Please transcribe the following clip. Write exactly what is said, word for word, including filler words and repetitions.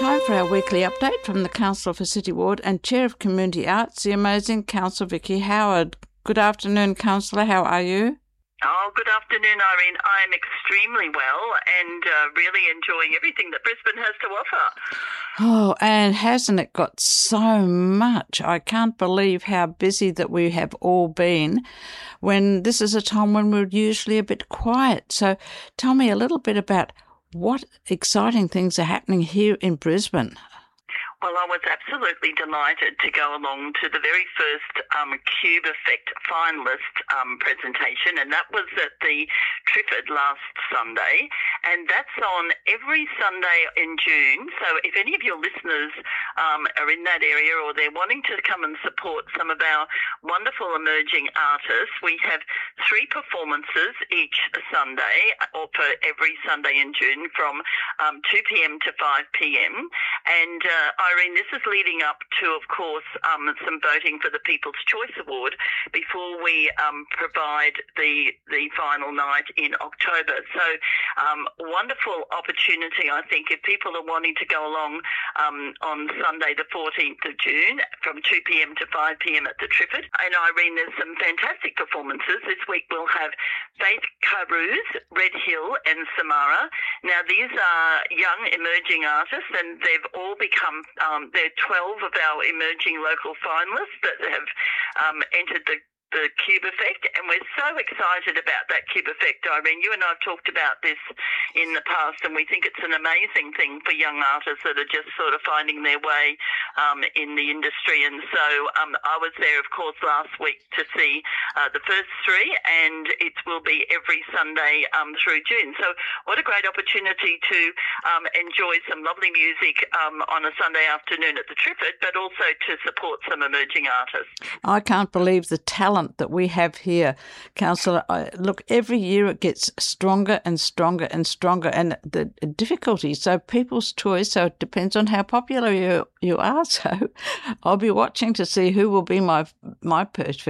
Time for our weekly update from the Councillor for City Ward and Chair of Community Arts, the amazing Councillor Vicky Howard. Good afternoon, Councillor. How are you? Oh, good afternoon, Irene. I am extremely well and uh, really enjoying everything that Brisbane has to offer. Oh, and hasn't it got so much? I can't believe how busy that we have all been when this is a time when we're usually a bit quiet. So tell me a little bit about what exciting things are happening here in Brisbane. Well, I was absolutely delighted to go along to the very first um, Cube Effect finalist um, presentation, and that was at the Triffid last Sunday, and that's on every Sunday in June. So if any of your listeners um, are in that area or they're wanting to come and support some of our wonderful emerging artists, we have three performances each Sunday, or for every Sunday in June from um, two p.m. to five p.m. And uh, Irene, this is leading up to, of course, um, some voting for the People's Choice Award before we um, provide the the final night in October. So, um, wonderful opportunity, I think, if people are wanting to go along um, on Sunday the fourteenth of June from two p.m. to five p.m. at the Triffid. And Irene, there's some fantastic performances. This week we'll have Faith Caruz, Red Hill and Samara. Now, these are young emerging artists, and they've all become Um, there are twelve of our emerging local finalists that have um, entered the the Cube Effect, and we're so excited about that Cube Effect, Irene. You and I have talked about this in the past, and we think it's an amazing thing for young artists that are just sort of finding their way um, in the industry. And so um, I was there, of course, last week to see uh, the first three, and it will be every Sunday um, through June. So what a great opportunity to um, enjoy some lovely music um, on a Sunday afternoon at the Triffid, but also to support some emerging artists. I can't believe the talent that we have here, Councillor. I, look, every year it gets stronger and stronger and stronger, and the difficulty. So People's Choice, so it depends on how popular you you are. So I'll be watching to see who will be my my perfect